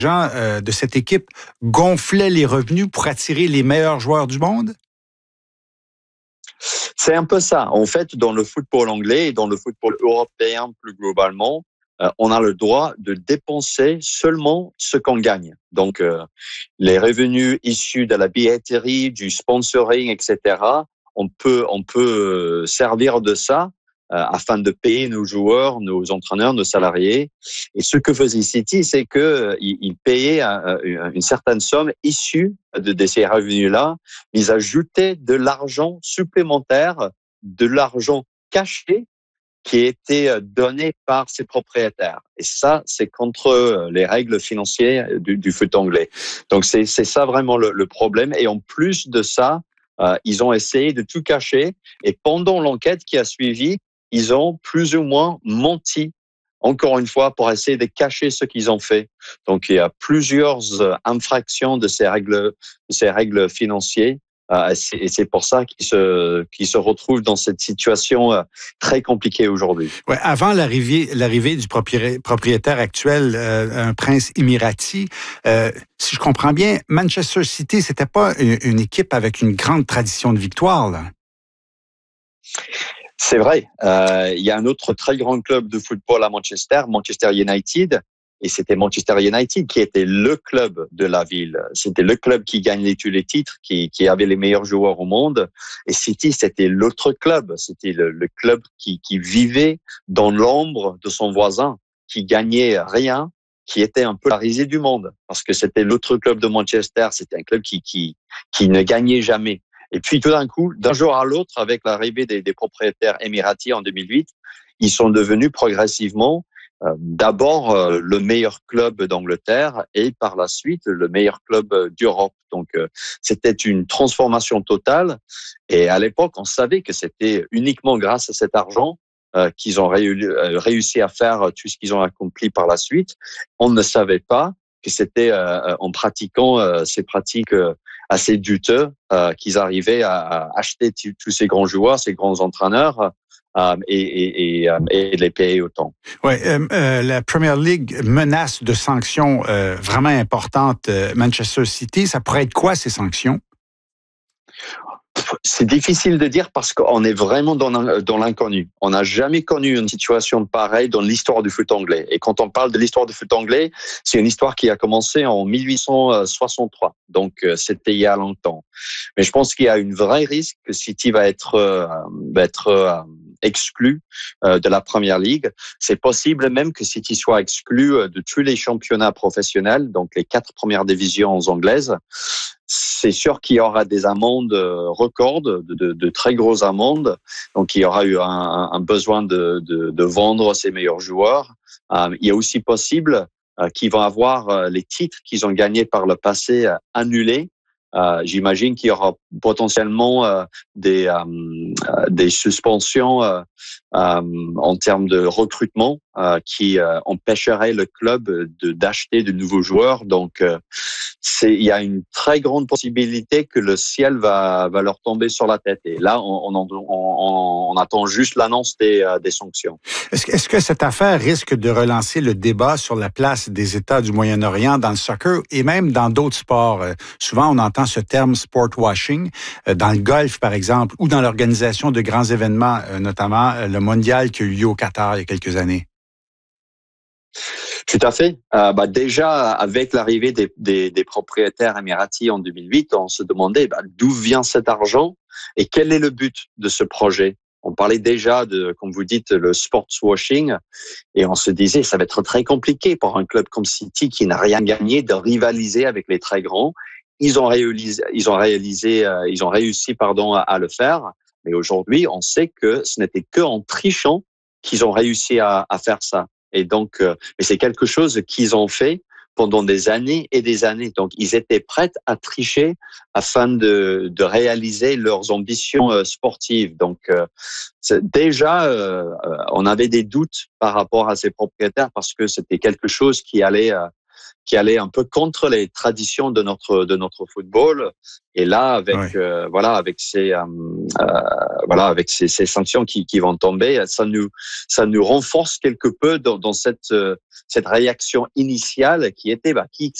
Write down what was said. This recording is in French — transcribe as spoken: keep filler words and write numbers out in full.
gens euh, de cette équipe gonflaient les revenus pour attirer les meilleurs joueurs du monde? C'est un peu ça. En fait, dans le football anglais et dans le football européen plus globalement, euh, on a le droit de dépenser seulement ce qu'on gagne. Donc, euh, les revenus issus de la billetterie, du sponsoring, et cetera, on peut, on peut servir de ça euh, afin de payer nos joueurs, nos entraîneurs, nos salariés. Et ce que faisait City, c'est que euh, il payait un, une certaine somme issue de, de ces revenus-là. Ils ajoutaient de l'argent supplémentaire, de l'argent caché qui était donné par ses propriétaires. Et ça, c'est contre les règles financières du, du foot anglais. Donc, c'est, c'est ça vraiment le, le problème. Et en plus de ça, euh, ils ont essayé de tout cacher. Et pendant l'enquête qui a suivi, ils ont plus ou moins menti, encore une fois, pour essayer de cacher ce qu'ils ont fait. Donc, il y a plusieurs infractions de ces règles, de ces règles financières. Euh, et c'est pour ça qu'ils se, qu'ils se retrouvent dans cette situation euh, très compliquée aujourd'hui. Ouais, avant l'arrivée, l'arrivée du propriétaire actuel, euh, un prince émirati, euh, si je comprends bien, Manchester City, c'était pas une, une équipe avec une grande tradition de victoire, là. C'est vrai. Euh, il y a un autre très grand club de football à Manchester, Manchester United. Et c'était Manchester United qui était le club de la ville. C'était le club qui gagnait tous les titres, qui, qui avait les meilleurs joueurs au monde. Et City, c'était l'autre club. C'était le, le club qui, qui vivait dans l'ombre de son voisin, qui gagnait rien, qui était un peu la risée du monde. Parce que c'était l'autre club de Manchester. C'était un club qui, qui, qui ne gagnait jamais. Et puis tout d'un coup, d'un jour à l'autre, avec l'arrivée des, des propriétaires émiratis en deux mille huit, ils sont devenus progressivement Euh, d'abord euh, le meilleur club d'Angleterre et par la suite le meilleur club d'Europe. Donc euh, c'était une transformation totale et à l'époque on savait que c'était uniquement grâce à cet argent euh, qu'ils ont réu- euh, réussi à faire tout ce qu'ils ont accompli par la suite. On ne savait pas que c'était euh, en pratiquant euh, ces pratiques euh, assez douteuses euh, qu'ils arrivaient à, à acheter t- tous ces grands joueurs, ces grands entraîneurs. Um, et, et, et, um, et les payer autant. Oui, euh, euh, la Premier League menace de sanctions euh, vraiment importantes euh, Manchester City. Ça pourrait être quoi, ces sanctions? C'est difficile de dire parce qu'on est vraiment dans, dans l'inconnu. On n'a jamais connu une situation pareille dans l'histoire du foot anglais. Et quand on parle de l'histoire du foot anglais, c'est une histoire qui a commencé en dix-huit cent soixante-trois. Donc, c'était il y a longtemps. Mais je pense qu'il y a un vrai risque que City va être, euh, va être euh, exclu euh, de la Premier League. C'est possible même que City soit exclu de tous les championnats professionnels, donc les quatre premières divisions anglaises. C'est sûr qu'il y aura des amendes records, de, de, de très grosses amendes. Donc, il y aura eu un, un besoin de, de, de vendre ses meilleurs joueurs. Euh, il est aussi possible euh, qu'ils vont avoir euh, les titres qu'ils ont gagnés par le passé euh, annulés. Euh, j'imagine qu'il y aura potentiellement euh, des, euh, des suspensions euh, euh, en termes de recrutement euh, qui euh, empêcheraient le club de, d'acheter de nouveaux joueurs. Donc, euh, c'est, il y a une très grande possibilité que le ciel va, va leur tomber sur la tête. Et là, on, on, on, on attend juste l'annonce des, euh, des sanctions. Est-ce que, est-ce que cette affaire risque de relancer le débat sur la place des États du Moyen-Orient dans le soccer et même dans d'autres sports? Euh, souvent, on entend ce terme sport washing euh, dans le golf, par exemple, ou dans l'organisation de grands événements, euh, notamment euh, le mondial qui a eu lieu au Qatar il y a quelques années. Tout à fait. Euh, bah déjà, avec l'arrivée des, des, des propriétaires émiratis en deux mille huit, on se demandait bah, d'où vient cet argent et quel est le but de ce projet. On parlait déjà de, comme vous dites, le sports washing et on se disait ça va être très compliqué pour un club comme City qui n'a rien gagné de rivaliser avec les très grands. Ils ont réalisé, ils ont réalisé, euh, ils ont réussi, pardon, à, à le faire. Mais aujourd'hui, on sait que ce n'était que en trichant qu'ils ont réussi à, à faire ça. Et donc, euh, mais c'est quelque chose qu'ils ont fait pendant des années et des années. Donc, ils étaient prêts à tricher afin de, de réaliser leurs ambitions euh, sportives. Donc, euh, c'est, déjà, euh, on avait des doutes par rapport à ces propriétaires parce que c'était quelque chose qui allait, euh, qui allait un peu contre les traditions de notre de notre football. Et là, avec ouais. euh, voilà, avec ces euh, euh, voilà, avec ces, ces sanctions qui, qui vont tomber, ça nous ça nous renforce quelque peu dans, dans cette euh, cette réaction initiale qui était bah, qui